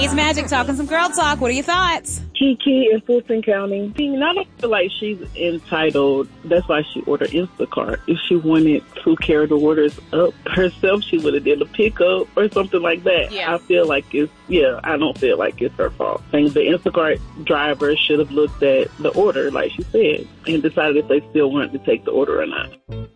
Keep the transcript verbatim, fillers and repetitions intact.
It's Magic talking some girl talk. What are your thoughts? Kiki in Fulton County. I mean, I don't feel like she's entitled. That's why she ordered Instacart. If she wanted to carry the orders up herself, she would have did a pickup or something like that. Yeah. I feel like it's, yeah, I don't feel like it's her fault. I think the Instacart driver should have looked at the order, like she said, and decided if they still wanted to take the order or not.